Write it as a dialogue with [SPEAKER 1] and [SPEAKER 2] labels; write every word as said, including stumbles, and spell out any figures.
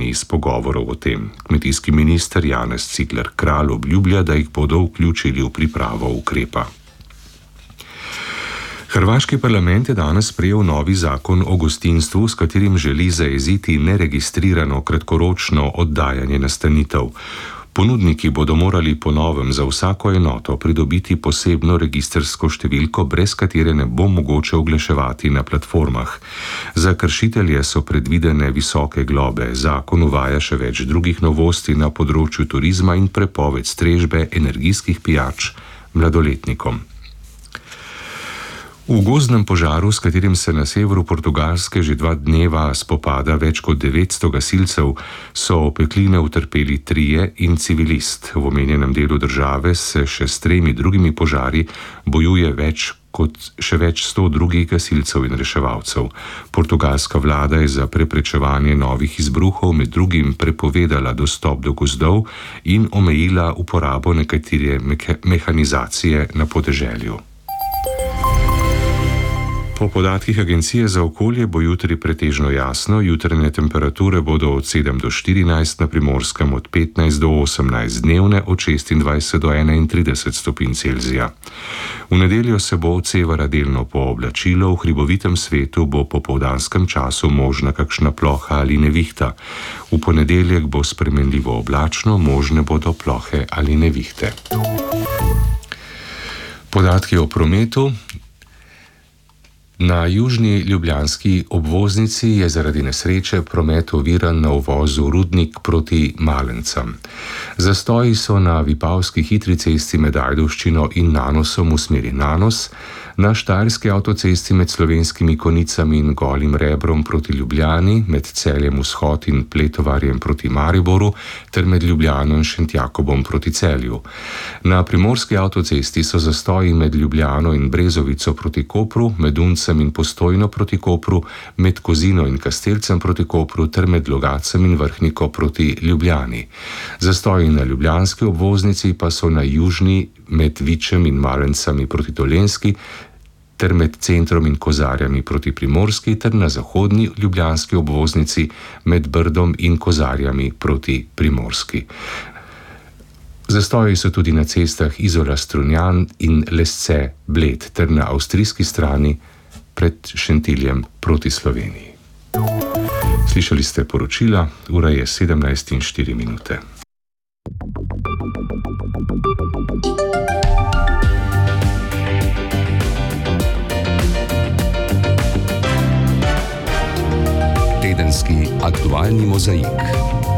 [SPEAKER 1] izključeni iz pogovorov o tem. Kmetijski minister Janez Cigler Kralj obljublja, da jih bodo vključili v pripravo ukrepa. Hrvaški parlament je danes sprejel novi zakon o gostinstvu, s katerim želi zajeziti neregistrirano kratkoročno oddajanje nastanitev. Ponudniki bodo morali po novem za vsako enoto pridobiti posebno registrsko številko, brez katere ne bo mogoče oglaševati na platformah. Za kršitelje so predvidene visoke globe. Zakon uvaja še več drugih novosti na področju turizma in prepoved strežbe energijskih pijač mladoletnikom. V gozdnem požaru, s katerim se na severu Portugalske že dva dneva spopada več kot devetsto gasilcev, so opekline utrpeli trije in civilist. V omenjenem delu države se še s tremi drugimi požari bojuje več kot še več sto drugih gasilcev in reševalcev. Portugalska vlada je za preprečevanje novih izbruhov med drugim prepovedala dostop do gozdov in omejila uporabo nekatere mehanizacije na podeželju. Po podatkih Agencije za okolje bo jutri pretežno jasno, jutranje temperature bodo od sedem do štirinajst, na Primorskem od petnajst do osemnajst, dnevne od šestindvajset do enaintrideset stopinj Celzija. V nedeljo se bo od severa delno pooblačilo, v hribovitem svetu bo po popoldanskem času možna kakšna ploha ali nevihta. V ponedeljek bo spremenljivo oblačno, možne bodo plohe ali nevihte. Podatki o prometu. Na južni ljubljanski obvoznici je zaradi nesreče promet oviran na uvozu Rudnik proti Malencam. Zastoji so na Vipavski hitri cesti med Ajdovščino in Nanosom v smeri Nanos, na Štajerski avtocesti med Slovenskimi Konicami in Golim Rebrom proti Ljubljani, med Celjem Vzhod in Pletovarjem proti Mariboru ter med Ljubljano in Šentjakobom proti Celju. Na Primorski avtocesti so zastoji med Ljubljano in Brezovico proti Kopru, med Uncem in Postojno proti Kopru, med Kozino in Kastelcem proti Kopru ter med Logacem in Vrhniko proti Ljubljani. Zastoji na ljubljanski obvoznici pa so na južni med Vičem in Malencami proti Dolenjski ter med Centrom in Kozarjami proti Primorski ter na zahodni ljubljanski obvoznici med Brdom in Kozarjami proti Primorski. Zastoji so tudi na cestah Izola-Strunjan in Lesce-Bled ter na avstrijski strani pred Šentiljem proti Sloveniji. Slišali ste poročila, ura je sedemnajst in štiri minute.
[SPEAKER 2] Tedenski aktualni mozaik.